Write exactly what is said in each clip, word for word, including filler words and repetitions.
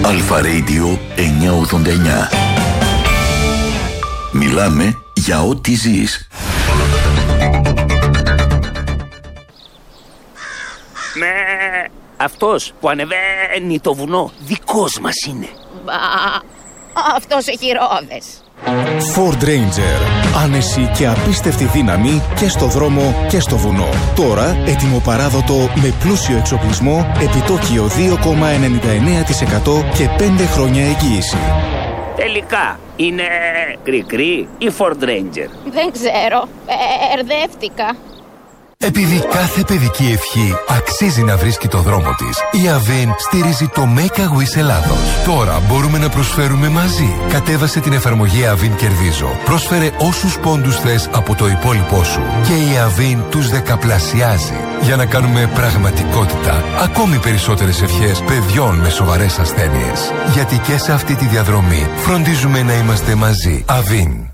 Αλφα Radio εννιακόσια ογδόντα εννιά. Μιλάμε για ό,τι ζεις. Με αυτός που ανεβαίνει το βουνό δικός μας είναι. Μπα, αυτός έχει ρόδες. Ford Ranger. Άνεση και απίστευτη δύναμη και στο δρόμο και στο βουνό. Τώρα έτοιμο παράδοτο με πλούσιο εξοπλισμό, επιτόκιο δύο κόμμα ενενήντα εννέα τοις εκατό και πέντε χρόνια εγγύηση. Τελικά είναι κρι-κρι ή Ford Ranger? Δεν ξέρω, μπερδεύτηκα. Επειδή κάθε παιδική ευχή αξίζει να βρίσκει το δρόμο της, η Avin στηρίζει το Make a Wish Ελλάδος. Τώρα μπορούμε να προσφέρουμε μαζί. Κατέβασε την εφαρμογή Avin Κερδίζω. Πρόσφερε όσους πόντους θες από το υπόλοιπό σου και η Avin τους δεκαπλασιάζει για να κάνουμε πραγματικότητα ακόμη περισσότερες ευχές παιδιών με σοβαρές ασθένειες. Γιατί και σε αυτή τη διαδρομή φροντίζουμε να είμαστε μαζί. Avin.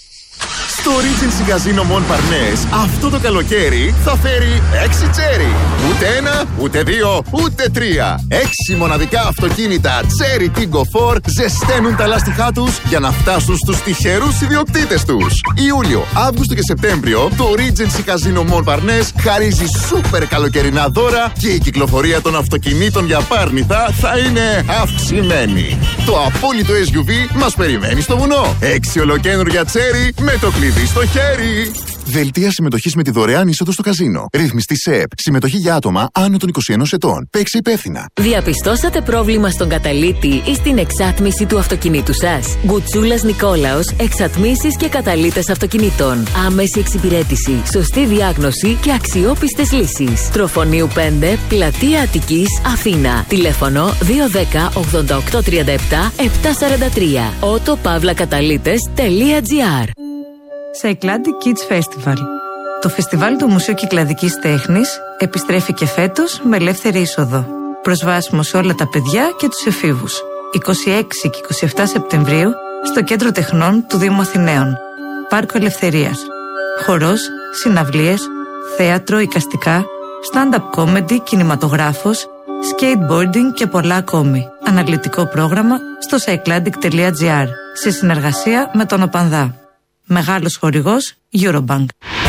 Το Regency Casino Montparnasse αυτό το καλοκαίρι θα φέρει έξι τσέρι. Ούτε ένα, ούτε δύο, ούτε τρία. Έξι μοναδικά αυτοκίνητα Cherry Tiggo φορ ζεσταίνουν τα λάστιχά τους για να φτάσουν στους τυχερούς ιδιοκτήτες τους. Ιούλιο, Αύγουστο και Σεπτέμβριο το Regency Casino Montparnasse χαρίζει σούπερ καλοκαιρινά δώρα και η κυκλοφορία των αυτοκινήτων για πάρνηθα θα είναι αυξημένη. Το απόλυτο ες γιου βι μας περιμένει στο βουνό. Έξι ολοκένουργια Cherry με το κλειδί στο χέρι. Δελτία συμμετοχής με τη δωρεάν είσοδο στο καζίνο. Ρύθμιστη ΣΕΠ. Συμμετοχή για άτομα άνω των είκοσι ενός ετών. Παίξε υπεύθυνα. Διαπιστώσατε πρόβλημα στον καταλύτη ή στην εξάτμιση του αυτοκινήτου σας? Γκουτσούλας Νικόλαος, εξατμίσεις και καταλύτες αυτοκινήτων. Άμεση εξυπηρέτηση, σωστή διάγνωση και αξιόπιστες λύσεις. Τροφονίου πέντε, Πλατεία Αττικής, Αθήνα. Τηλέφωνο δύο ένα μηδέν ογδόντα οκτώ τριάντα επτά επτακόσια σαράντα τρία. ότο παύλα καταλύτες τελεία τζι άρ. Cycladic Kids Festival. Το φεστιβάλ του Μουσείου Κυκλαδικής Τέχνης επιστρέφει και φέτος με ελεύθερη είσοδο. Προσβάσιμο σε όλα τα παιδιά και τους εφήβους. είκοσι έξι και είκοσι επτά Σεπτεμβρίου στο Κέντρο Τεχνών του Δήμου Αθηναίων. Πάρκο Ελευθερίας. Χορός, συναυλίες, θέατρο, εικαστικά, stand-up comedy, κινηματογράφος, skateboarding και πολλά ακόμη. Αναλυτικό πρόγραμμα στο cycladic τελεία τζι άρ σε συνεργασία με τον Οπανδά. Μεγάλος χορηγός Eurobank.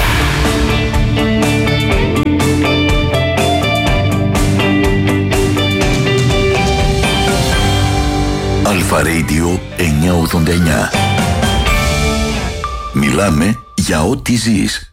Αλφα Radio εννιακόσια ογδόντα εννιά. Μιλάμε για ό,τι ζεις.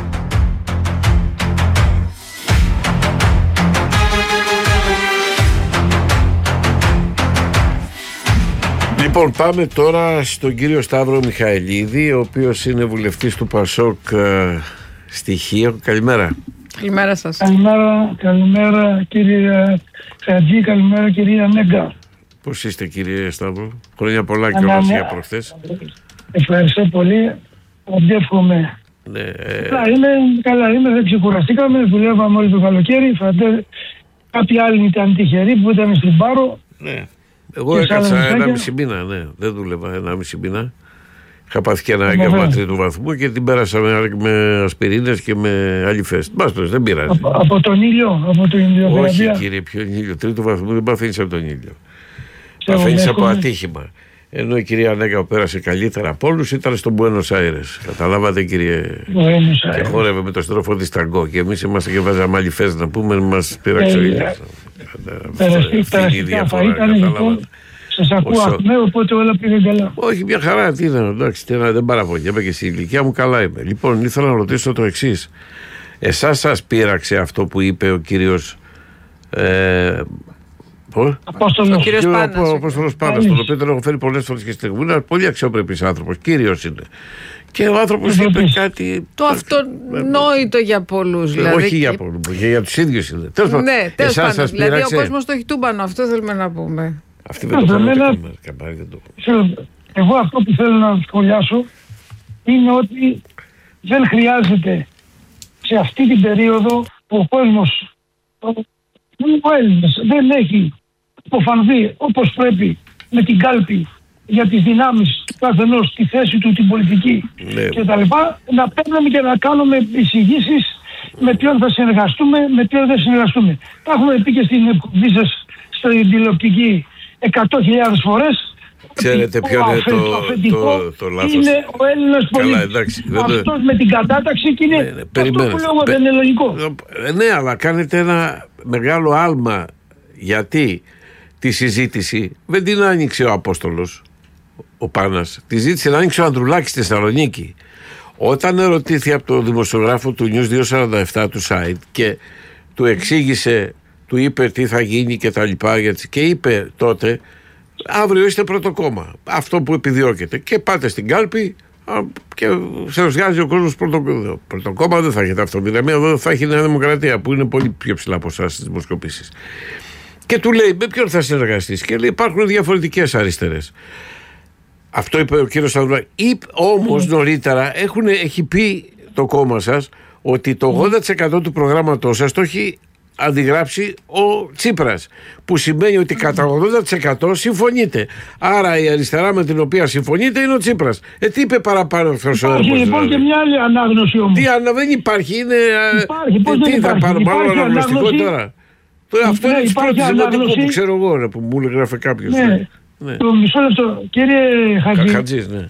Λοιπόν, πάμε τώρα στον κύριο Σταύρο Μιχαηλίδη, ο οποίος είναι βουλευτής του Πασόκ ε, στοιχείο. Καλημέρα. Καλημέρα σας. Καλημέρα, καλημέρα κύριε Χατζή, καλημέρα κυρία Νέγκα. Πώς είστε κύριε Σταύρο? Χρόνια πολλά και όλες για προχθές. Ευχαριστώ πολύ. Αντεύχομαι. Ναι, ε... Καλά είμαι, καλά είμαι, δεν ξεκουραστήκαμε, δουλεύαμε όλο το καλοκαίρι. Φαντέ, κάποιοι άλλοι ήταν τυχεροί που ήταν στην Πάρο. Ναι. Εγώ έκατσα ένα μισή μήνα, ναι. Δεν δούλευα ένα μισή μήνα. Είχα πάθει και ένα έγκαυμα τρίτου βαθμού και την πέρασα με, με ασπιρίνες και με αλιφές. Μπάστος, δεν πειράζει. Από, από τον ήλιο, από τον ήλιο. Όχι κύριε, ποιο ήλιο. Τρίτου βαθμού δεν παθαίνεις από τον ήλιο. Παθαίνεις από ατύχημα. Ενώ η κυρία Νέγκα πέρασε καλύτερα από όλους ήταν στο Μπουένος Άιρες. Καταλάβατε κύριε? Και χόρευε με το στροφό της ταγκό. Και εμείς είμαστε και βάζαμε αλιφές να πούμε, μας πήραξε ο ήλιος. Περαστικά θα ήταν λοιπόν. Σας ακούω ακμέ, οπότε όλα πήγαν καλά. Όχι, μια χαρά, τι είναι, εντάξει, δεν παραπονιέμαι και στη ηλικία μου καλά είμαι. Λοιπόν, ήθελα να ρωτήσω το εξής. Εσάς σας πείραξε αυτό που είπε ο κύριος ε, πώς? Απόστολος. Ο κύριος Πάνας. Ο Απόστολος Πάνας, τον οποίο τον έχω φέρει πολλές φορές και στην εκπομπή. Είναι πολύ αξιόπρεπης άνθρωπος, κύριος είναι. Και ο άνθρωπος είπε κάτι. Το αυτονόητο για πολλούς. Δηλαδή. Όχι για πολλούς, για τους ίδιους είναι. Τέλος πάντων. Ναι, τέλος πάντων. Δηλαδή ο κόσμος το έχει τούμπανο, αυτό θέλουμε να πούμε. Αυτή δεν το έχω. Εγώ αυτό που θέλω να σχολιάσω είναι ότι δεν χρειάζεται σε αυτή την περίοδο ο κόσμος, ο Έλληνας δεν έχει αποφανθεί όπως πρέπει με την κάλπη για τις δυνάμεις του καθενός, τη θέση του, την πολιτική ναι. κτλ. Να παίρνουμε και να κάνουμε εισηγήσεις με ποιον θα συνεργαστούμε, με ποιον δεν συνεργαστούμε. Τα έχουμε πει και στην εκπομπή σας στην τηλεοπτική εκατό χιλιάδες φορές. Ξέρετε ποιο είναι το, το, το, το λάθος? Είναι ο Έλληνας πολίτης. Αυτός με την κατάταξη και είναι ναι, ναι, αυτό που λέω δεν είναι λογικό. Ναι, αλλά κάνετε ένα μεγάλο άλμα. Γιατί τη συζήτηση δεν την άνοιξε ο Απόστολος, ο Πάνας. Τη ζήτησε να άνοιξε ο Ανδρουλάκης στη Θεσσαλονίκη. Όταν ερωτήθη από τον δημοσιογράφο του News διακόσια σαράντα επτά του site και του εξήγησε, του είπε τι θα γίνει και τα λοιπά, και είπε τότε, αύριο είστε πρώτο κόμμα, αυτό που επιδιώκετε, και πάτε στην κάλπη και σε βγάζει ο κόσμος πρώτο, πρώτο κόμμα. Δεν θα έχετε αυτοδυναμία, εδώ θα έχει η Νέα Δημοκρατία που είναι πολύ πιο ψηλά από εσάς στις δημοσκοπήσεις. Και του λέει με ποιον θα συνεργαστείς, και λέει υπάρχουν διαφορετικές αριστερές. Αυτό είπε ο κύριος Ανδρουλάκης. Όμως νωρίτερα έχουν, έχει πει το κόμμα σας ότι το ογδόντα τοις εκατό του προγράμματός σας το έχει αντιγράψει ο Τσίπρας, που σημαίνει ότι κατά ογδόντα τοις εκατό συμφωνείτε. Άρα η αριστερά με την οποία συμφωνείτε είναι ο Τσίπρας. Ε, τι είπε παραπάνω αυτός ο άνθρωπος? Υπάρχει λοιπόν δηλαδή και μια άλλη ανάγνωση όμως. Τι ανα, δεν υπάρχει, είναι. Υπάρχει, πώς ε, δεν τι υπάρχει. θα πάρω, μάλλον αναγνωστικό ανάγνωση... τώρα. Αυτό είναι της πρώτης δημοτικού που ξέρω εγώ, ρε, που μου έγραφε κάποιος. Ναι. Ναι. Ναι. Το μισό λεπτό. Κύριε Χατζή, Χατζής, ναι.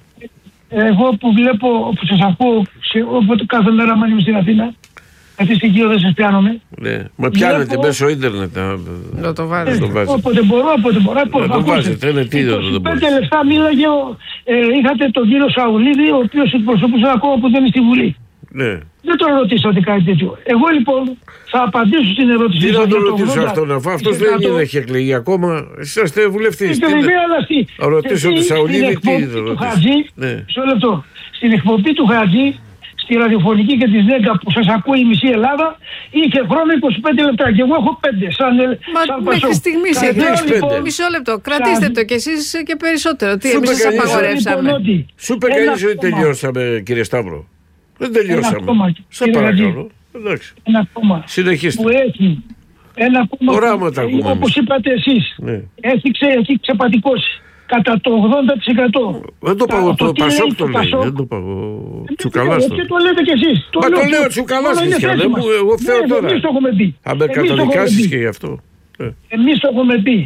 Εγώ που βλέπω, που σας ακούω όποτε κάθε μέρα μ' είμαι στην Αθήνα, αυτή στην Κίο δεν σας πιάνομαι. Ναι. Μα πιάνετε βλέπω... μέσω ίντερνετ. Να το βάζετε. Ε, όποτε μπορώ, όποτε μπορώ. Να το βάζετε, είναι τι δεν το πέντε λεπτά μίλαγε, ε, είχατε τον κύριο Σαουλίδη, ο οποίος εκπροσωπούσε ένα κόμμα που δεν είναι στη Βουλή. Ναι. Δεν τον ρωτήσατε κάτι τέτοιο. Εγώ λοιπόν θα απαντήσω στην ερώτηση. Τι να τον ρωτήσω αυτόν, αφού αυτός δεν είναι, έχει εκλεγεί ακόμα. Είσαστε βουλευτής. Είστε βέβαια, αλλά στη. Ρωτήσω τον Σαουλίδη τι θα ρωτήσω. Μισό λεπτό. Στην εκπομπή του Χατζή, στη ραδιοφωνική και τη ΔΕΚΑ που σας ακούει η μισή Ελλάδα, είχε χρόνο είκοσι πέντε λεπτά και εγώ έχω πέντε. Σαν, Μα σαν μέχρι στιγμής έχει λοιπόν, μισό λεπτό. Κρατήστε σαν... το κι εσείς και περισσότερο. Τι εμείς σας απαγορεύσαμε. Σου είπε κανείς ότι τελειώσαμε, κύριε Σταύρο? Δεν τελειώσαμε. Σε παρακαλώ. Εντάξει. Ένα κόμμα συνεχίστε. Που έχει ένα κόμμα οράματα που, όπως είπατε εσείς, ναι. έχει, ξε, έχει ξεπατικώσει κατά το ογδόντα τοις εκατό. Δεν το πάω, το Πασόκ το λέει. Δεν το πάω. Τσουκαλάς το. Και το λέτε κι εσείς. Μα το λέω Τσουκαλάς Χριστιαν. Εγώ φταίω τώρα. Εμείς το έχουμε πει. Αν με καταδικάσεις και γι' αυτό. Εμείς το έχουμε πει.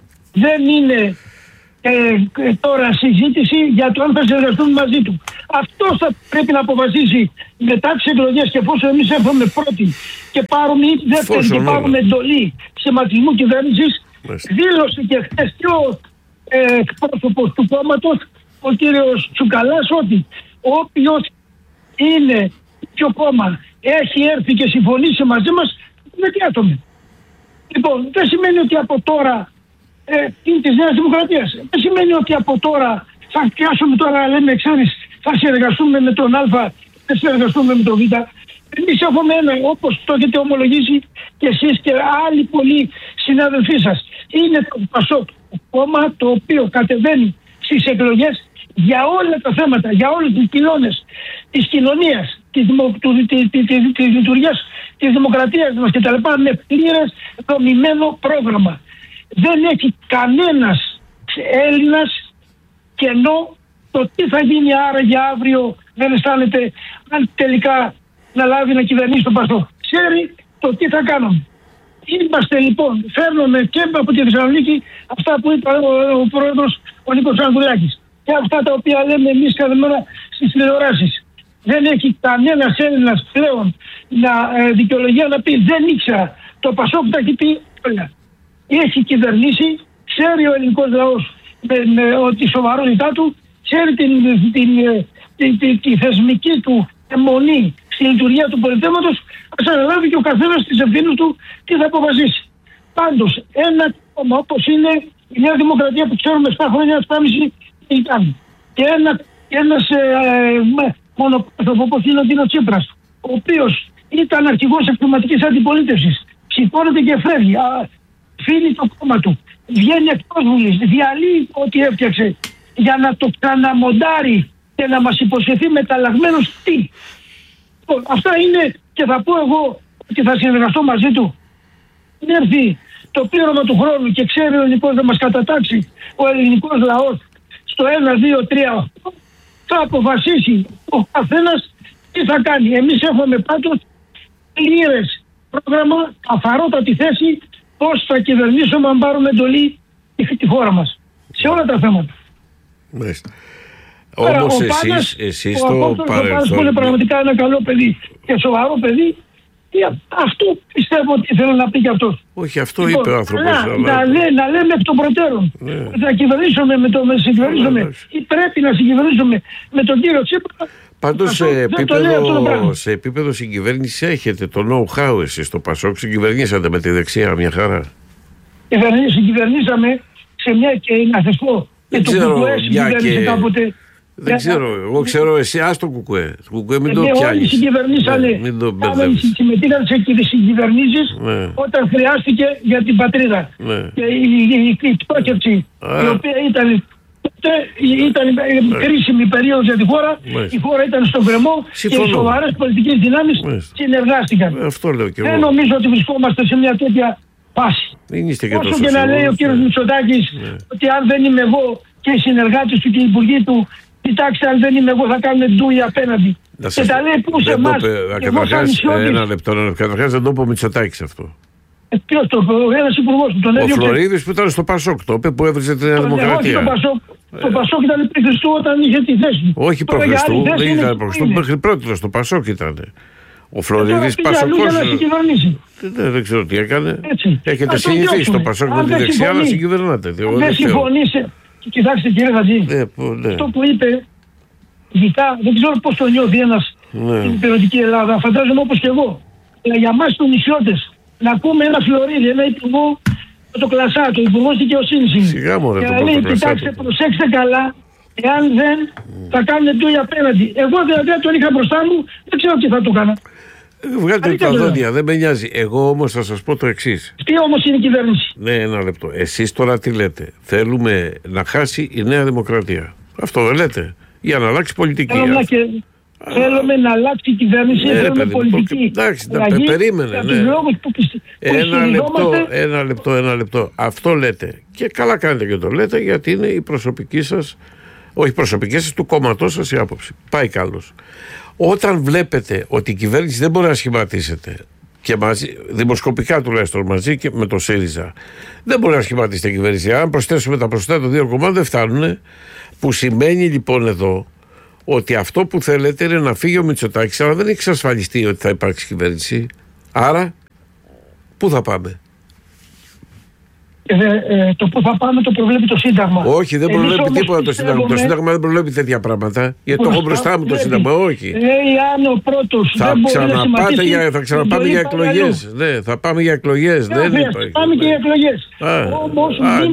Δεν είναι Ε, τώρα συζήτηση για το αν θα συνεργαστούν μαζί του. Αυτό θα πρέπει να αποφασίσει μετά τις εκλογές, και εφόσον εμείς έρθουμε πρώτοι και πάρουμε ή δεύτερη και πάρουμε εντολή σχηματισμού κυβέρνησης. Δήλωσε και χθες και ο ε, εκπρόσωπος του κόμματος, ο κύριος Τσουκαλάς, ότι όποιος είναι ποιο κόμμα έχει έρθει και συμφωνήσει μαζί μας, δεν κάθομαι. Λοιπόν, δεν σημαίνει ότι από τώρα Ε, είναι της Νέας Δημοκρατίας. Δεν σημαίνει ότι από τώρα θα πιάσουμε τώρα, λέμε, ξέρεις, θα συνεργαστούμε με τον Α, θα συνεργαστούμε με τον Β. Εμείς έχουμε ένα, όπως το έχετε ομολογήσει και εσείς και άλλοι πολλοί συνάδελφοί σας. Είναι το Πασόκ, το κόμμα το οποίο κατεβαίνει στις εκλογές για όλα τα θέματα, για όλες τις πυλώνες της κοινωνίας, της, δημο, του, της, της, της, της λειτουργίας της δημοκρατίας μας κτλ. Με πλήρες δομημένο πρόγραμμα. Δεν έχει κανένας Έλληνας κενό το τι θα γίνει άρα για αύριο, δεν αισθάνεται αν τελικά να λάβει να κυβερνήσει τον Πασόκ. Ξέρει το τι θα κάνουμε. Είμαστε λοιπόν, φέρνουμε και από τη Θεσσαλονίκη αυτά που είπε ο, ο πρόεδρος ο Νίκος Ανδρουλάκης και αυτά τα οποία λέμε εμείς κάθε μέρα στις τηλεοράσεις. Δεν έχει κανένας Έλληνας πλέον να, ε, δικαιολογία να πει δεν ήξερα. Το Πασόκ τα έχει πει όλα. Έχει κυβερνήσει, ξέρει ο ελληνικός λαός με, με, με τη σοβαρότητά του, ξέρει την, την, την, την, την θεσμική του αιμονή στη λειτουργία του πολιτεύματος, ας αναλάβει και ο καθένας τις ευθύνες του τι θα αποφασίσει. Πάντως, ένα κόμμα όπως είναι η Νέα Δημοκρατία που ξέρουμε επτά χρόνια, επτά και μισό ήταν, και ένα, ένας ε, ε, μονοπρόσωπο όπως είναι ο Ντίνο Τσίπρας, ο οποίος ήταν αρχηγός εκκληματικής αντιπολίτευσης, σηκώνεται και φεύγει, α, φύγει το κόμμα του, βγαίνει εκτός Βουλής, διαλύει ό,τι έφτιαξε για να το ξαναμοντάρει και να μας υποσχεθεί μεταλλαγμένος τι. Αυτά είναι, και θα πω εγώ ότι θα συνεργαστώ μαζί του. Αν έρθει το πλήρωμα του χρόνου και ξέρει ο ελληνικός να μας κατατάξει ο ελληνικός λαός στο ένα, δύο, τρία, θα αποφασίσει ο καθένας τι θα κάνει. Εμείς έχουμε πάντως πλήρες πρόγραμμα, καθαρότατη θέση πώς θα κυβερνήσουμε αν πάρουμε εντολή τη χώρα μας. Σε όλα τα θέματα. Μάλιστα. Όμως εσείς, εσείς στο παρελθόν... που είναι πραγματικά ένα καλό παιδί και σοβαρό παιδί, αυτό πιστεύω ότι θέλω να πει και αυτός. Όχι, αυτό λοιπόν, είπε ο άνθρωπος. Να, αλλά... να, λέ, να λέμε εκ των προτέρων. Ναι. Να κυβερνήσουμε με το συγκυβερνήσουμε ναι, ή πρέπει να συγκυβερνήσουμε με τον κύριο Τσίπρα. Πάντως σε επίπεδο, σε επίπεδο συγκυβέρνηση έχετε το know-how εσείς στο Πασόκ. Συγκυβερνήσατε με τη δεξιά μια χαρά. Συγκυβερνήσαμε σε μια και να σας πω. Δεν και ξέρω, το κουκουέ συγκυβέρνησε κάποτε. Δεν ξέρω, εγώ ξέρω εσύ, ας το κουκουέ. Το κουκουέ μην το πιάνεις. Όλοι συγκυβερνήσανε, συμμετείχαν σε συγκυβερνήσεις όταν χρειάστηκε για την πατρίδα. Και η πτώχευση, η οποία ήταν ήταν κρίσιμη περίοδος για τη χώρα, η χώρα ήταν στον κρεμό και οι σοβαρές πολιτικές δυνάμεις συνεργάστηκαν. Δεν νομίζω ότι βρισκόμαστε σε μια τέτοια φάση. Όσο και να λέει ο κύριος Μητσοτάκης ότι αν δεν είμαι εγώ και οι συνεργάτες του και οι υπουργοί του, κοιτάξτε, αν δεν είμαι εγώ θα κάνουν ντούι απέναντι. Και τα λέει που σε εμάς. Ένα λεπτό, καταρχάς δεν το είπε ο Μητσοτάκης αυτό. Ποιος το είπε, ένας υπουργός του, τον έδιωξε. Ο Φλωρίδης που ήταν στο Πασόκ, το είπε, που έβριζε τη Νέα Δημοκρατία. Το Πασόκ ήταν πριν Χριστού όταν είχε τη θέση του. Όχι προ Χριστού, δεν ήταν προ Χριστού, μέχρι πρώτη στο Πασόκ ήταν. Ο Φλωρίδης Πασόκος. Δεν ξέρω τι έκανε. Έχετε συνηθίσει στο Πασόκ με τη δεξιά, αλλά συγκυβερνάτε. Δεν συμφωνήσε. Κοιτάξτε κύριε Χατζή, αυτό που είπε, ειδικά δεν ξέρω πώς το νιώθει ένας στην υπηρετική Ελλάδα, φαντάζομαι όπως και εγώ. Αλλά για εμάς τους νησιώτες, να ακούμε ένα Φλωρίδη, ένα υπουργό, το Κλασά, το υπουργό δικαιοσύνης. Σιγά μωρέ, και να λέει, κοιτάξτε, προσέξτε καλά, εάν δεν θα κάνουν τούι απέναντι. Εγώ δηλαδή τον είχα μπροστά μου, δεν ξέρω τι θα το κάνα. Βγάλτε τα δόντια, δεν με νοιάζει. Εγώ όμως θα σας πω το εξής. Τι όμως είναι η κυβέρνηση? Ναι, ένα λεπτό. Εσείς τώρα τι λέτε? Θέλουμε να χάσει η Νέα Δημοκρατία. Αυτό δεν λέτε? Για να αλλάξει πολιτική. Θέλουμε, και... θέλουμε να αλλάξει η κυβέρνηση, ναι, θέλουμε παιδί, πολιτική. Εντάξει, να περίμενε. Ναι. Που πιστε... ένα, λεπτό, ένα λεπτό, ένα λεπτό. Αυτό λέτε. Και καλά κάνετε και το λέτε, γιατί είναι η προσωπική σας, όχι προσωπική σας, του κόμματός σας η άποψη. Πάει καλώς. Όταν βλέπετε ότι η κυβέρνηση δεν μπορεί να σχηματίσετε και μαζί, δημοσκοπικά τουλάχιστον μαζί και με το ΣΥΡΙΖΑ, δεν μπορεί να σχηματίσετε η κυβέρνηση. Αν προσθέσουμε τα ποσοστά των δύο κομμάτων δεν φτάνουν. Που σημαίνει λοιπόν εδώ ότι αυτό που θέλετε είναι να φύγει ο Μητσοτάκης, αλλά δεν έχει εξασφαλιστεί ότι θα υπάρξει κυβέρνηση. Άρα, πού θα πάμε? Ε, ε, το που θα πάμε το προβλέπει το Σύνταγμα. Όχι, δεν Εμείς προβλέπει τίποτα το Σύνταγμα. Το Σύνταγμα δεν προβλέπει τέτοια πράγματα. Γιατί το έχω μπροστά μου το Σύνταγμα. Όχι. Λέει αν ο πρώτος θα ξαναπάτε για, θα ξαναπάμε για εκλογές. Ναι, θα πάμε για εκλογές. Δεν υπάρχει. Πάμε και για εκλογές. Όμως μην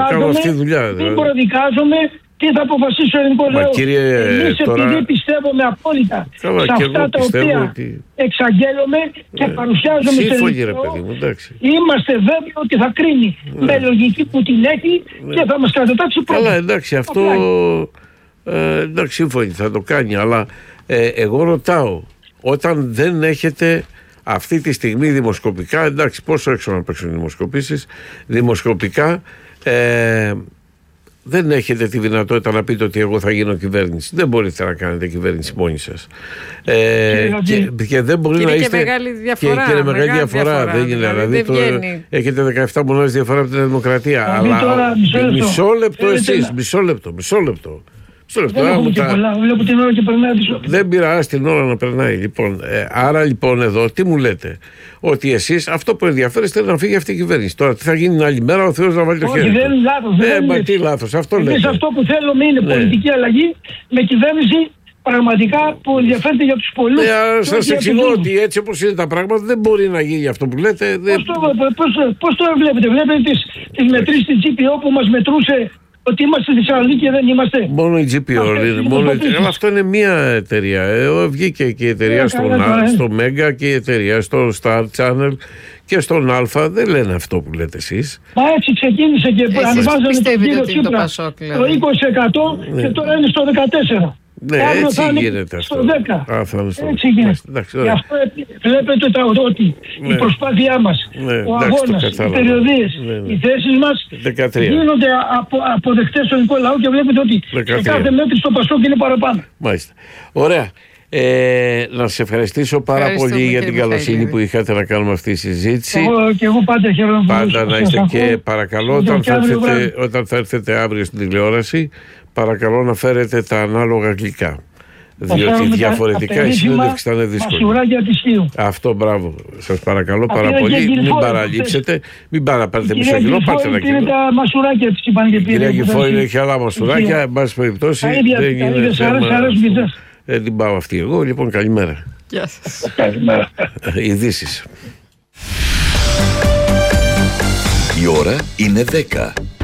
προδικάζουμε τι θα αποφασίσει ο ελληνικός λαός. Εμείς τώρα... επειδή πιστεύουμε απόλυτα Καλά, σε αυτά τα οποία ότι... εξαγγέλλουμε και ε, παρουσιάζουμε σε ελληνικό, είμαστε βέβαιοι ότι θα κρίνει ε. με λογική που την έχει ε. και θα μας κατατάξει πρώτα. Καλά, εντάξει, αυτό ε, εντάξει, σύμφωνοι, θα το κάνει, αλλά ε, εγώ ρωτάω, όταν δεν έχετε αυτή τη στιγμή δημοσκοπικά, εντάξει, πόσο έξω να παίξουν οι δημοσκοπήσεις, δημοσκοπικά ε, δεν έχετε τη δυνατότητα να πείτε ότι εγώ θα γίνω κυβέρνηση. Δεν μπορείτε να κάνετε κυβέρνηση μόνοι σας. Ε, και, και δεν μπορεί και να είστε. Και μεγάλη διαφορά. Και, και είναι μεγάλη, μεγάλη διαφορά. διαφορά. Δεν είναι. Δηλαδή, δηλαδή το, έχετε δεκαεπτά μονάδες διαφορά από την Δημοκρατία. Αλλά τώρα, μισό, μισό λεπτό εσείς. Μισό λεπτό. Μισό λεπτό. Δεν, τα... βλέπω την ώρα και περνάει πίσω. Δεν πειράζει την ώρα να περνάει. Λοιπόν, ε, άρα λοιπόν εδώ τι μου λέτε? Ότι εσείς αυτό που ενδιαφέρεστε είναι να φύγει αυτή η κυβέρνηση. Τώρα τι θα γίνει την άλλη μέρα, ο Θεός να βάλει το χέρι. Όχι, δεν είναι λάθος. Ε, μα τι λάθος, αυτό λέτε. Εμείς αυτό που θέλουμε είναι ναι. πολιτική αλλαγή με κυβέρνηση πραγματικά που ενδιαφέρεται για τους πολίτες. Ναι, αλλά σας εξηγώ ότι έτσι όπως είναι τα πράγματα δεν μπορεί να γίνει αυτό που λέτε. Δεν... Πώς, το, πώς, πώς το βλέπετε? Βλέπετε τις, τις μετρήσεις της τζι πι ο που μας μετρούσε ότι είμαστε στη Θεσσαλονίκη και δεν είμαστε. Μόνο η τζι πι ο είναι. Μόνο η... Αλλά αυτό είναι μία εταιρεία. Ε, βγήκε και η εταιρεία ε, στον Α, στο Μέγκα και η εταιρεία στο Star Channel και στον Α. Δεν λένε αυτό που λέτε εσείς. Μα έτσι ξεκίνησε και ανεβάζανε τον κύριο Τσίπρα το είκοσι τοις εκατό ναι. και τώρα είναι στο δεκατέσσερα τοις εκατό. Ναι, έτσι γίνεται αυτό. Στο δέκα. Α, θα είναι στο... Έτσι γίνεται. Εντάξει, γι' αυτό βλέπετε ότι ναι. η προσπάθειά μας, ναι, ο αγώνας, οι περιοδίες, ναι, ναι. οι θέσεις μας δεκατρία γίνονται απο, αποδεκτές στο ελληνικό λαό και βλέπετε ότι δεκατρία σε κάθε μέτρη στο Πασόκ είναι παραπάνω. Μάλιστα. Ωραία. Ε, να σε ευχαριστήσω πάρα πολύ για την καλοσύνη που είχατε να κάνουμε αυτή τη συζήτηση. Εγώ, και εγώ πάντα χαίρομαι. Πάντα να είστε και παρακαλώ όταν θα, έρθετε, όταν θα έρθετε αύριο στην τηλεόραση, παρακαλώ να φέρετε τα ανάλογα γλυκά. Διότι διαφορετικά η συνέντευξη θα είναι δύσκολη. Αυτό, μπράβο. Σας παρακαλώ πάρα πολύ. Μην παραλείψετε. Μην παραπάρετε μισό κιλό. Πάρτε ένα κιλό. Τα μασουράκια της είπαν και κυρία Γηφόρη έχει άλλα μασουράκια. Εν πάση περιπτώσει δεν είναι θέμα. Δεν την πάω αυτή εγώ. Λοιπόν, καλημέρα. Γεια σας. Καλημέρα. Ειδήσεις. Η ώρα είναι δέκα.